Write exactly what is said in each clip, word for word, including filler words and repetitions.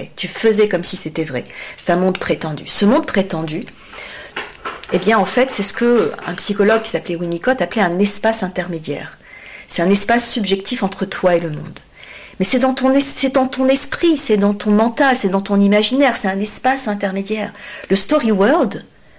vrai. Tu faisais comme si c'était vrai. C'est un monde prétendu. Ce monde prétendu, eh bien, en fait, c'est ce qu'un psychologue qui s'appelait Winnicott appelait un espace intermédiaire. C'est un espace subjectif entre toi et le monde. Mais c'est dans ton, c'est dans ton esprit, c'est dans ton mental, c'est dans ton imaginaire, c'est un espace intermédiaire. Le story world,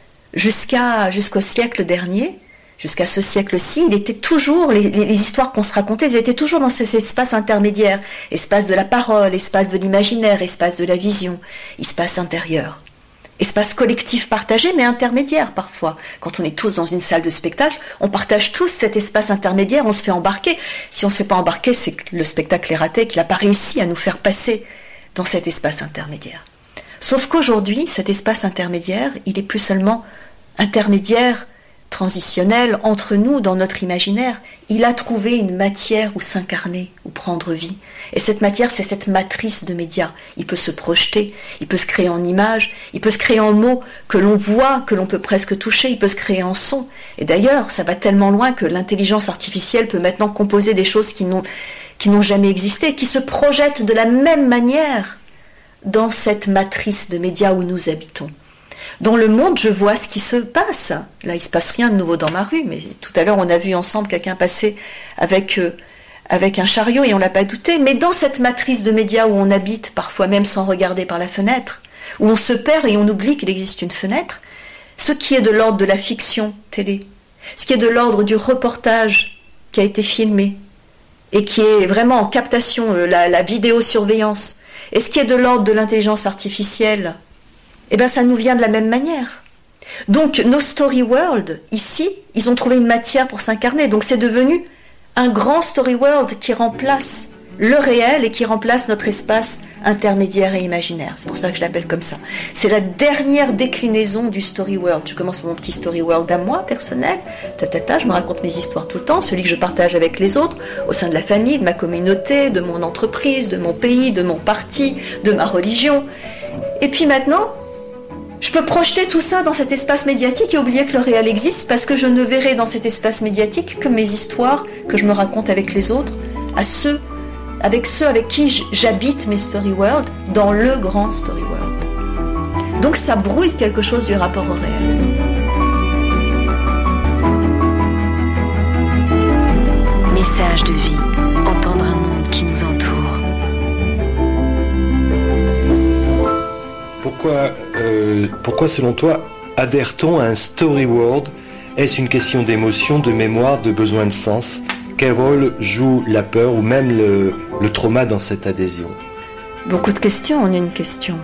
jusqu'à, jusqu'au siècle dernier, jusqu'à ce siècle-ci, il était toujours, les, les, les histoires qu'on se racontait, elles étaient toujours dans ces espaces intermédiaires. Espace de la parole, espace de l'imaginaire, espace de la vision, espace intérieur. Espace collectif partagé, mais intermédiaire parfois. Quand on est tous dans une salle de spectacle, on partage tous cet espace intermédiaire, on se fait embarquer. Si on ne se fait pas embarquer, c'est que le spectacle est raté, qu'il n'a pas réussi à nous faire passer dans cet espace intermédiaire. Sauf qu'aujourd'hui, cet espace intermédiaire, il est plus seulement intermédiaire, transitionnel entre nous dans notre imaginaire. Il a trouvé une matière où s'incarner, où prendre vie. Et cette matière, c'est cette matrice de médias. Il peut se projeter, il peut se créer en images, il peut se créer en mots que l'on voit, que l'on peut presque toucher, il peut se créer en son. Et d'ailleurs, ça va tellement loin que l'intelligence artificielle peut maintenant composer des choses qui n'ont, qui n'ont jamais existé, qui se projettent de la même manière dans cette matrice de médias où nous habitons. Dans le monde, je vois ce qui se passe. Là, il ne se passe rien de nouveau dans ma rue, mais tout à l'heure, on a vu ensemble quelqu'un passer avec, euh, avec un chariot et on ne l'a pas douté. Mais dans cette matrice de médias où on habite, parfois même sans regarder par la fenêtre, où on se perd et on oublie qu'il existe une fenêtre, ce qui est de l'ordre de la fiction télé, ce qui est de l'ordre du reportage qui a été filmé et qui est vraiment en captation, la, la vidéosurveillance, et ce qui est de l'ordre de l'intelligence artificielle, eh bien, ça nous vient de la même manière. Donc, nos story world, ici, ils ont trouvé une matière pour s'incarner. Donc, c'est devenu un grand story world qui remplace le réel et qui remplace notre espace intermédiaire et imaginaire. C'est pour ça que je l'appelle comme ça. C'est la dernière déclinaison du story world. Je commence par mon petit story world à moi, personnel. Ta, ta, ta, je me raconte mes histoires tout le temps, celui que je partage avec les autres, au sein de la famille, de ma communauté, de mon entreprise, de mon pays, de mon parti, de ma religion. Et puis maintenant, je peux projeter tout ça dans cet espace médiatique et oublier que le réel existe parce que je ne verrai dans cet espace médiatique que mes histoires que je me raconte avec les autres, à ceux, avec ceux avec qui j'habite mes story world, dans le grand story world. Donc ça brouille quelque chose du rapport au réel. Message de vie, entendre un monde qui nous entoure. Pourquoi, euh, pourquoi, selon toi, adhère-t-on à un story world ? Est-ce une question d'émotion, de mémoire, de besoin de sens ? Quel rôle joue la peur ou même le, le trauma dans cette adhésion ? Beaucoup de questions en une question.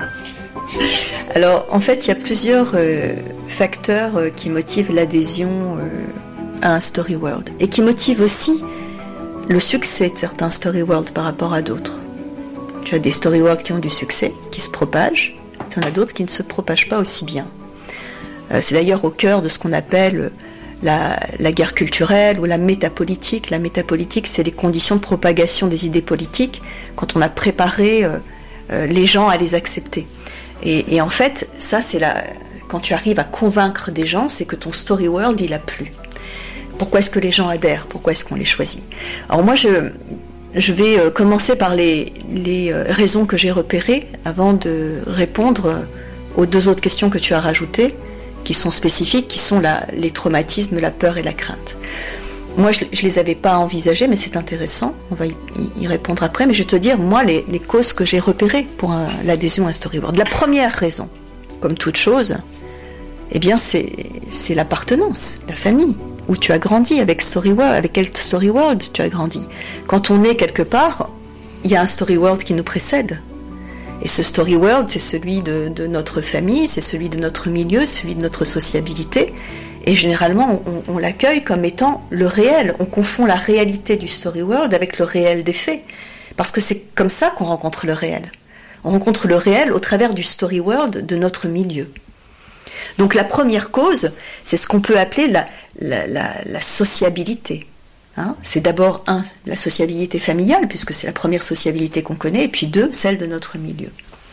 Alors, en fait, il y a plusieurs euh, facteurs euh, qui motivent l'adhésion euh, à un story world et qui motivent aussi le succès de certains story world par rapport à d'autres. Tu as des story world qui ont du succès, qui se propagent. Il y en a d'autres qui ne se propagent pas aussi bien. Euh, c'est d'ailleurs au cœur de ce qu'on appelle la, la guerre culturelle ou la métapolitique. La métapolitique, c'est les conditions de propagation des idées politiques quand on a préparé euh, euh, les gens à les accepter. Et, et en fait, ça, c'est la, quand tu arrives à convaincre des gens, c'est que ton story world, il a plu. Pourquoi est-ce que les gens adhèrent ? Pourquoi est-ce qu'on les choisit ? Alors moi, je... Je vais commencer par les, les raisons que j'ai repérées avant de répondre aux deux autres questions que tu as rajoutées, qui sont spécifiques, qui sont la, les traumatismes, la peur et la crainte. Moi, je ne les avais pas envisagées, mais c'est intéressant, on va y, y répondre après, mais je vais te dire, moi, les, les causes que j'ai repérées pour un, l'adhésion à un storyboard. La première raison, comme toute chose, eh bien, c'est, c'est l'appartenance, la famille. Où tu as grandi, avec Story World, avec quel Story World tu as grandi. Quand on est quelque part, il y a un Story World qui nous précède. Et ce Story World, c'est celui de, de notre famille, c'est celui de notre milieu, celui de notre sociabilité. Et généralement, on, on l'accueille comme étant le réel. On confond la réalité du Story World avec le réel des faits. Parce que c'est comme ça qu'on rencontre le réel. On rencontre le réel au travers du Story World de notre milieu. Donc la première cause, c'est ce qu'on peut appeler la, la, la, la sociabilité. Hein, c'est d'abord, un, la sociabilité familiale, puisque c'est la première sociabilité qu'on connaît, et puis deux, celle de notre milieu.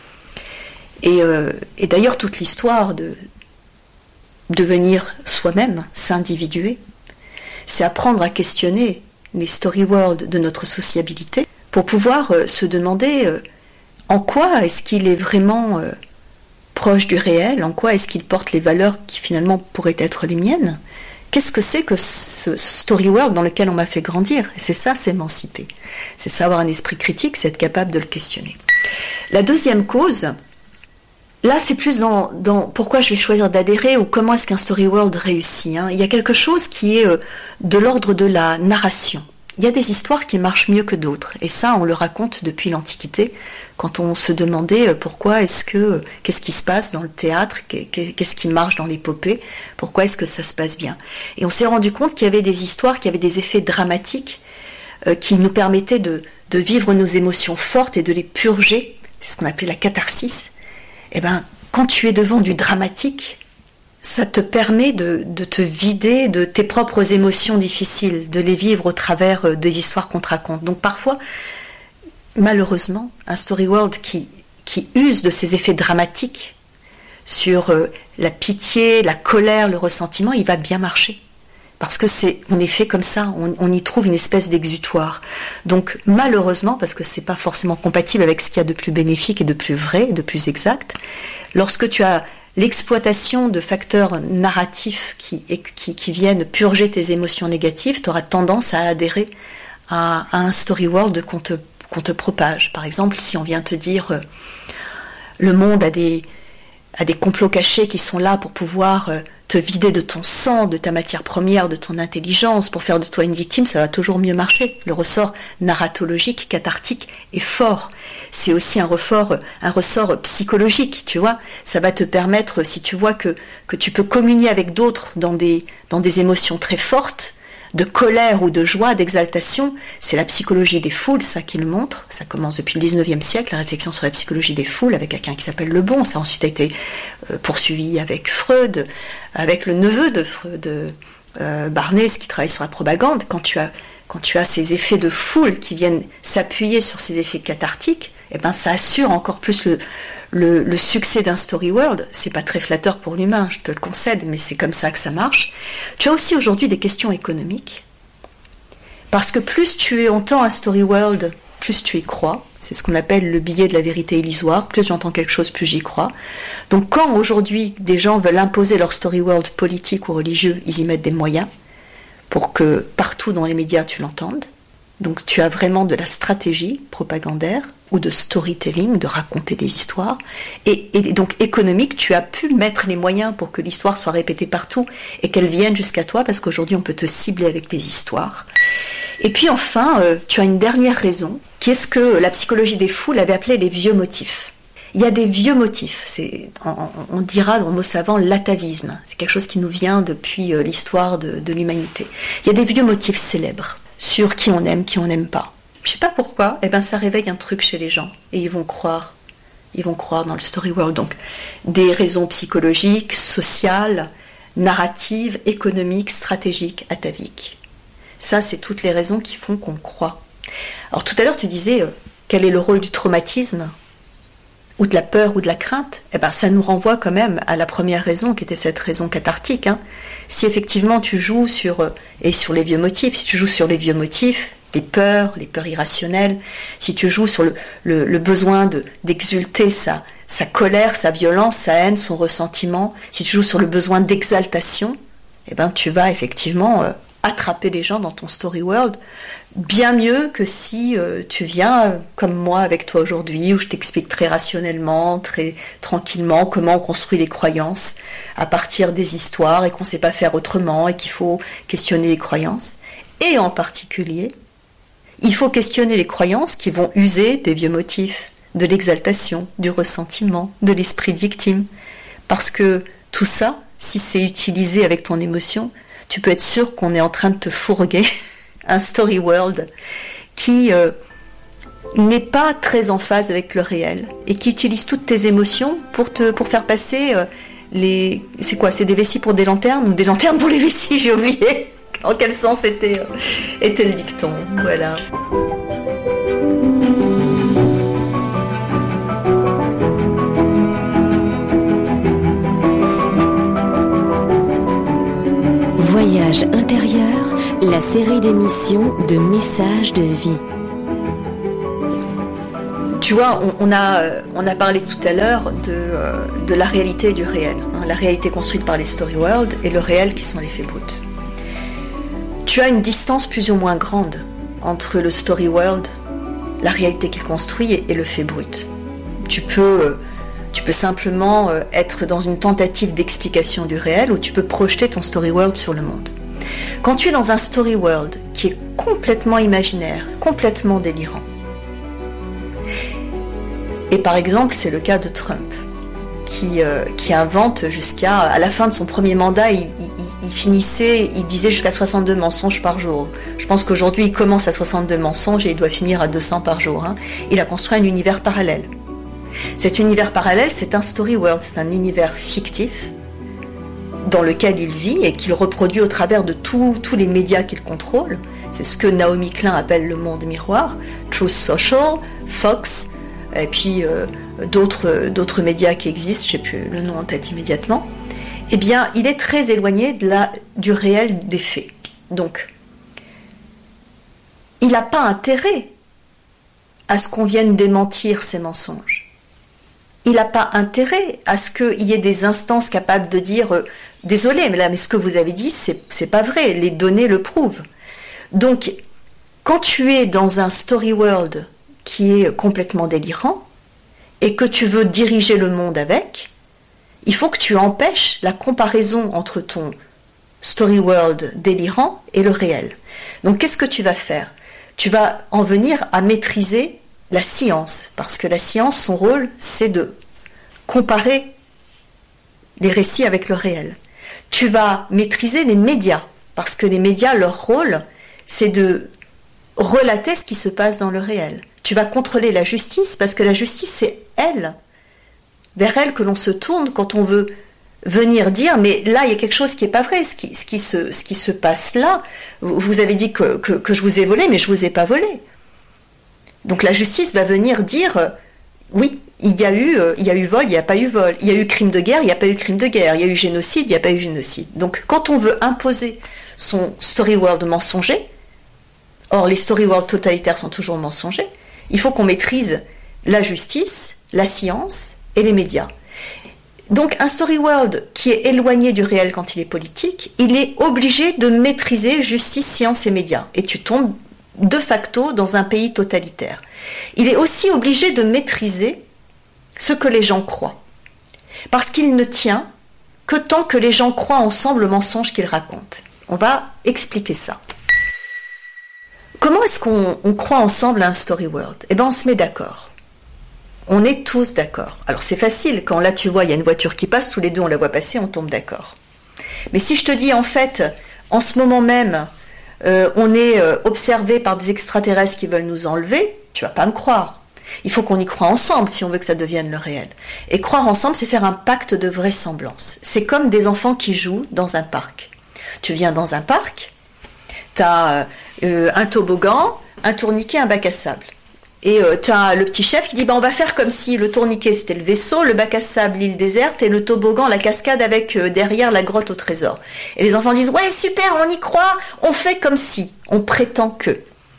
Et, euh, et d'ailleurs, toute l'histoire de devenir soi-même, s'individuer, c'est apprendre à questionner les story worlds de notre sociabilité pour pouvoir euh, se demander, euh, en quoi est-ce qu'il est vraiment euh, proche du réel? En quoi est-ce qu'il porte les valeurs qui finalement pourraient être les miennes? Qu'est-ce que c'est que ce story world dans lequel on m'a fait grandir? Et c'est ça, s'émanciper. C'est ça, avoir un esprit critique, c'est être capable de le questionner. La deuxième cause, là c'est plus dans, dans pourquoi je vais choisir d'adhérer ou comment est-ce qu'un story world réussit. Hein. Il y a quelque chose qui est euh, de l'ordre de la narration. Il y a des histoires qui marchent mieux que d'autres. Et ça, on le raconte depuis l'Antiquité, quand on se demandait pourquoi est-ce que, qu'est-ce qui se passe dans le théâtre, qu'est-ce qui marche dans l'épopée, pourquoi est-ce que ça se passe bien. Et on s'est rendu compte qu'il y avait des histoires qui avaient des effets dramatiques, euh, qui nous permettaient de, de vivre nos émotions fortes et de les purger. C'est ce qu'on appelait la catharsis. Et ben, quand tu es devant du dramatique, ça te permet de, de te vider de tes propres émotions difficiles, de les vivre au travers des histoires qu'on te raconte. Donc parfois, malheureusement, un story world qui, qui use de ces effets dramatiques sur euh, la pitié, la colère, le ressentiment, il va bien marcher. Parce que c'est, on est fait comme ça, on, on y trouve une espèce d'exutoire. Donc malheureusement, parce que c'est pas forcément compatible avec ce qu'il y a de plus bénéfique et de plus vrai, de plus exact, lorsque tu as l'exploitation de facteurs narratifs qui, qui, qui viennent purger tes émotions négatives, tu auras tendance à adhérer à, à un story world qu'on te, qu'on te propage. Par exemple, si on vient te dire euh, le monde a des, a des complots cachés qui sont là pour pouvoir euh, te vider de ton sang, de ta matière première, de ton intelligence, pour faire de toi une victime, ça va toujours mieux marcher. Le ressort narratologique, cathartique est fort. C'est aussi un ressort, un ressort psychologique, tu vois. Ça va te permettre, si tu vois que, que tu peux communier avec d'autres dans des, dans des émotions très fortes, de colère ou de joie, d'exaltation, c'est la psychologie des foules, ça qui le montre. Ça commence depuis le dix-neuvième siècle, la réflexion sur la psychologie des foules, avec quelqu'un qui s'appelle Le Bon. Ça a ensuite été euh, poursuivi avec Freud, avec le neveu de Freud, euh, Barnès, qui travaille sur la propagande. Quand tu as, quand tu as ces effets de foule qui viennent s'appuyer sur ces effets cathartiques, eh ben, ça assure encore plus le, le, le succès d'un story world. C'est pas très flatteur pour l'humain, je te le concède, mais c'est comme ça que ça marche. Tu as aussi aujourd'hui des questions économiques, parce que plus tu entends un story world, plus tu y crois. C'est ce qu'on appelle le billet de la vérité illusoire. Plus j'entends quelque chose, plus j'y crois. Donc quand aujourd'hui des gens veulent imposer leur story world politique ou religieux, ils y mettent des moyens pour que partout dans les médias tu l'entendes. Donc tu as vraiment de la stratégie propagandaire ou de storytelling, de raconter des histoires. Et, et donc économique, tu as pu mettre les moyens pour que l'histoire soit répétée partout et qu'elle vienne jusqu'à toi, parce qu'aujourd'hui on peut te cibler avec des histoires. Et puis enfin, euh, tu as une dernière raison, qui est ce que la psychologie des foules avait appelé les vieux motifs. Il y a des vieux motifs, c'est, on, on dira dans le mot savant l'atavisme, c'est quelque chose qui nous vient depuis euh, l'histoire de, de l'humanité. Il y a des vieux motifs célèbres sur qui on aime, qui on n'aime pas. Je sais pas pourquoi, eh ben ça réveille un truc chez les gens et ils vont croire, ils vont croire dans le story world. Donc des raisons psychologiques, sociales, narratives, économiques, stratégiques, ataviques. Ça, c'est toutes les raisons qui font qu'on croit. Alors tout à l'heure, tu disais euh, quel est le rôle du traumatisme ou de la peur ou de la crainte. Eh ben ça nous renvoie quand même à la première raison, qui était cette raison cathartique. Hein. Si effectivement tu joues sur euh, et sur les vieux motifs, si tu joues sur les vieux motifs, les peurs, les peurs irrationnelles, si tu joues sur le, le, le besoin de, d'exulter sa, sa colère, sa violence, sa haine, son ressentiment, si tu joues sur le besoin d'exaltation, eh ben, tu vas effectivement euh, attraper les gens dans ton story world bien mieux que si euh, tu viens euh, comme moi avec toi aujourd'hui, où je t'explique très rationnellement, très tranquillement comment on construit les croyances à partir des histoires et qu'on ne sait pas faire autrement et qu'il faut questionner les croyances. Et en particulier, il faut questionner les croyances qui vont user des vieux motifs, de l'exaltation, du ressentiment, de l'esprit de victime. Parce que tout ça, si c'est utilisé avec ton émotion, tu peux être sûr qu'on est en train de te fourguer un story world qui euh, n'est pas très en phase avec le réel et qui utilise toutes tes émotions pour, te, pour faire passer euh, les... C'est quoi? C'est des vessies pour des lanternes ou des lanternes pour les vessies? J'ai oublié. En quel sens était, euh, était le dicton? Voilà. Voyage intérieur, la série d'émissions de messages de vie. Tu vois, on, on, a, on a parlé tout à l'heure de, euh, de la réalité et du réel. Hein, la réalité construite par les story world et le réel qui sont les faits bruts. Tu as une distance plus ou moins grande entre le story world, la réalité qu'il construit, et, et le fait brut. Tu peux, euh, tu peux simplement euh, être dans une tentative d'explication du réel, ou tu peux projeter ton story world sur le monde. Quand tu es dans un story world qui est complètement imaginaire, complètement délirant, et par exemple c'est le cas de Trump, qui, euh, qui invente jusqu'à, à la fin de son premier mandat, il, il, il finissait, il disait jusqu'à soixante-deux mensonges par jour. Je pense qu'aujourd'hui il commence à soixante-deux mensonges et il doit finir à deux cents par jour. Hein. Il a construit un univers parallèle. Cet univers parallèle, c'est un story world, c'est un univers fictif dans lequel il vit et qu'il reproduit au travers de tous les médias qu'il contrôle. C'est ce que Naomi Klein appelle le monde miroir, Truth Social, Fox, et puis euh, d'autres, d'autres médias qui existent, je ne sais plus le nom en tête immédiatement. Eh bien, il est très éloigné de la, du réel des faits. Donc, il n'a pas intérêt à ce qu'on vienne démentir ces mensonges. Il n'a pas intérêt à ce qu'il y ait des instances capables de dire euh, « Désolé, mais là, mais ce que vous avez dit, c'est, c'est pas vrai, les données le prouvent. » Donc, quand tu es dans un story world qui est complètement délirant et que tu veux diriger le monde avec, il faut que tu empêches la comparaison entre ton story world délirant et le réel. Donc, qu'est-ce que tu vas faire? Tu vas en venir à maîtriser la science, parce que la science, son rôle, c'est de comparer les récits avec le réel. Tu vas maîtriser les médias, parce que les médias, leur rôle, c'est de relater ce qui se passe dans le réel. Tu vas contrôler la justice, parce que la justice, c'est elle, vers elle que l'on se tourne quand on veut venir dire, mais là, il y a quelque chose qui n'est pas vrai, ce qui, ce, qui se, ce qui se passe là, vous avez dit que, que, que je vous ai volé, mais je ne vous ai pas volé. Donc la justice va venir dire, euh, oui, il y a eu, euh, il y a eu vol, il n'y a pas eu vol, il y a eu crime de guerre, il n'y a pas eu crime de guerre, il y a eu génocide, il n'y a pas eu génocide. Donc quand on veut imposer son story world mensonger, or les story world totalitaires sont toujours mensongers, il faut qu'on maîtrise la justice, la science et les médias. Donc un story world qui est éloigné du réel quand il est politique, il est obligé de maîtriser justice, science et médias. Et tu tombes de facto dans un pays totalitaire. Il est aussi obligé de maîtriser ce que les gens croient. Parce qu'il ne tient que tant que les gens croient ensemble le mensonge qu'ils racontent. On va expliquer ça. Comment est-ce qu'on on croit ensemble à un story world? Eh bien, on se met d'accord. On est tous d'accord. Alors c'est facile, quand là tu vois, il y a une voiture qui passe, tous les deux on la voit passer, on tombe d'accord. Mais si je te dis en fait, en ce moment même, Euh, on est euh, observé par des extraterrestres qui veulent nous enlever, tu vas pas me croire. Il faut qu'on y croie ensemble si on veut que ça devienne le réel. Et croire ensemble, c'est faire un pacte de vraisemblance. C'est comme des enfants qui jouent dans un parc. Tu viens dans un parc, tu as euh, un toboggan, un tourniquet, un bac à sable. Et euh, tu as le petit chef qui dit bah, on va faire comme si le tourniquet c'était le vaisseau, le bac à sable l'île déserte et le toboggan la cascade avec euh, derrière la grotte au trésor. Et les enfants disent ouais super, on y croit, on fait comme si, on prétend que.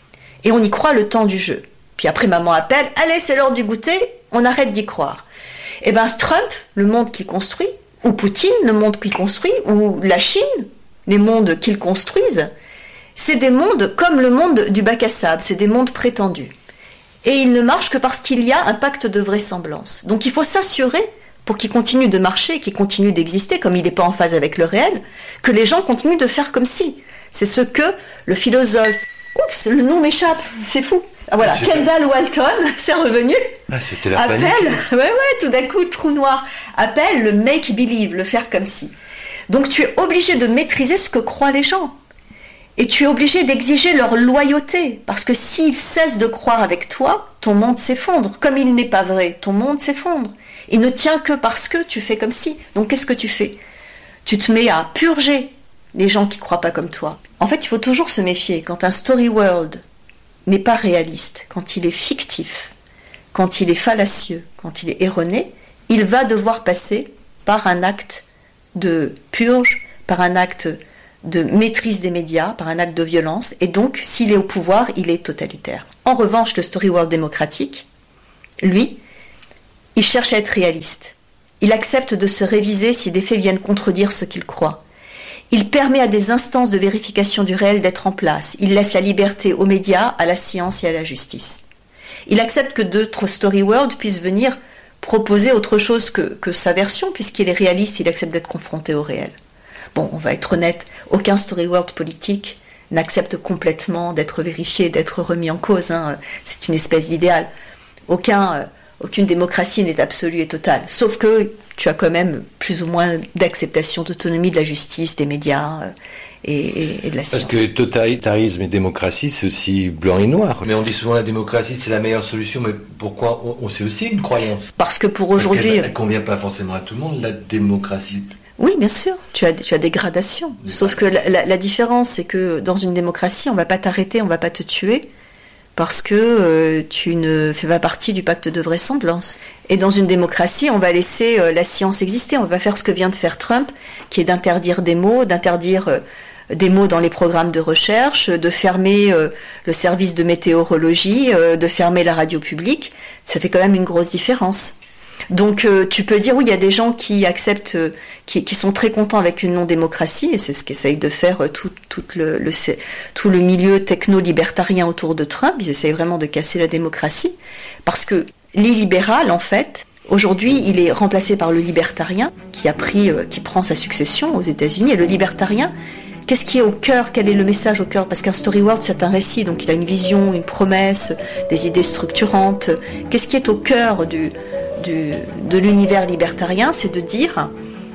Et on y croit le temps du jeu. Puis après maman appelle, allez c'est l'heure du goûter, on arrête d'y croire. Et bien Trump, le monde qu'il construit, ou Poutine, le monde qu'il construit, ou la Chine, les mondes qu'ils construisent, c'est des mondes comme le monde du bac à sable, c'est des mondes prétendus. Et il ne marche que parce qu'il y a un pacte de vraisemblance. Donc il faut s'assurer, pour qu'il continue de marcher, qu'il continue d'exister, comme il n'est pas en phase avec le réel, que les gens continuent de faire comme si. C'est ce que le philosophe... Oups, le nom m'échappe, c'est fou. Ah, voilà, ah, Kendall Walton, c'est revenu. Ah, c'était la appelle, ouais, ouais, tout d'un coup, le trou noir. Appelle le make-believe, le faire comme si. Donc tu es obligé de maîtriser ce que croient les gens. Et tu es obligé d'exiger leur loyauté, parce que s'ils cessent de croire avec toi, ton monde s'effondre. Comme il n'est pas vrai, ton monde s'effondre. Il ne tient que parce que tu fais comme si. Donc qu'est-ce que tu fais? Tu te mets à purger les gens qui ne croient pas comme toi. En fait, il faut toujours se méfier. Quand un story world n'est pas réaliste, quand il est fictif, quand il est fallacieux, quand il est erroné, il va devoir passer par un acte de purge, par un acte de maîtrise des médias, par un acte de violence, et donc, s'il est au pouvoir, il est totalitaire. En revanche, le story world démocratique, lui, il cherche à être réaliste. Il accepte de se réviser si des faits viennent contredire ce qu'il croit. Il permet à des instances de vérification du réel d'être en place. Il laisse la liberté aux médias, à la science et à la justice. Il accepte que d'autres story world puissent venir proposer autre chose que, que sa version, puisqu'il est réaliste, il accepte d'être confronté au réel. Bon, on va être honnête, aucun story world politique n'accepte complètement d'être vérifié, d'être remis en cause. Hein. C'est une espèce d'idéal. Aucun... Euh, Aucune démocratie n'est absolue et totale, sauf que tu as quand même plus ou moins d'acceptation, d'autonomie de la justice, des médias euh, et, et, et de la science. Parce que totalitarisme et démocratie, c'est aussi blanc et noir. Mais on dit souvent la démocratie, c'est la meilleure solution, mais pourquoi on, C'est aussi une croyance. Parce que pour aujourd'hui... Parce qu'elle ne convient pas forcément à tout le monde, la démocratie. Oui, bien sûr, tu as, tu as des gradations. Des sauf gradations. que la, la, la différence, c'est que dans une démocratie, on ne va pas t'arrêter, on ne va pas te tuer, parce que euh, tu ne fais pas partie du pacte de vraisemblance. Et dans une démocratie, on va laisser euh, la science exister, on va faire ce que vient de faire Trump, qui est d'interdire des mots, d'interdire euh, des mots dans les programmes de recherche, de fermer euh, le service de météorologie, euh, de fermer la radio publique. Ça fait quand même une grosse différence. Donc euh, tu peux dire, oui, il y a des gens qui acceptent, euh, qui, qui sont très contents avec une non-démocratie, et c'est ce qu'essaye de faire euh, tout, tout, le, le, tout le milieu techno-libertarien autour de Trump. Ils essayent vraiment de casser la démocratie, parce que l'illibéral, en fait, aujourd'hui, il est remplacé par le libertarien, qui a pris, euh, qui prend sa succession aux États-Unis. Et le libertarien, qu'est-ce qui est au cœur? Quel est le message au cœur? Parce qu'un story world, c'est un récit, donc il a une vision, une promesse, des idées structurantes. Qu'est-ce qui est au cœur du Du, de l'univers libertarien? C'est de dire,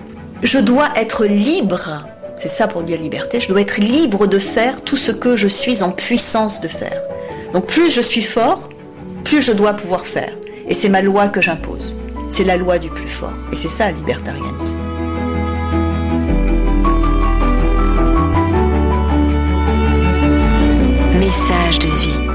je dois être libre, c'est ça pour lui la liberté, je dois être libre de faire tout ce que je suis en puissance de faire. Donc plus je suis fort, plus je dois pouvoir faire. Et c'est ma loi que j'impose. C'est la loi du plus fort. Et c'est ça le libertarianisme. Message de vie.